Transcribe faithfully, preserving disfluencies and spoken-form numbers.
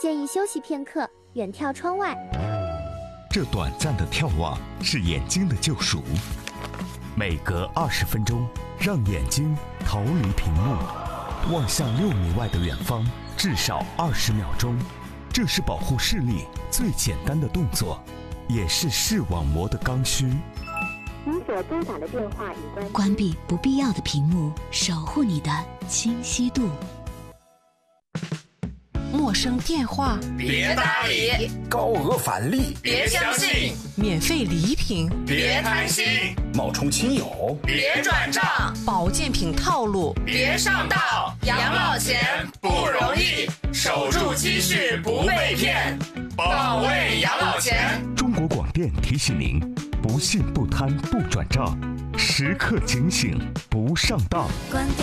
建议休息片刻，远眺窗外。 这短暂的眺望是眼睛的救赎。每隔二十分钟，让眼睛逃离屏幕，望向六米外的远方，至少二十秒钟。这是保护视力最简单的动作，也是视网膜的刚需。 您所拨打的电话已关。 关闭不必要的屏幕，守护你的清晰度。 陌生电话别搭理， 高额返利别相信， 免费礼品别贪心， 冒充亲友别转账， 保健品套路别上当。养老钱不容易，守住积蓄不被骗，保卫养老钱。 中国广电提醒您：不信不贪不转账，时刻警醒不上当。 关电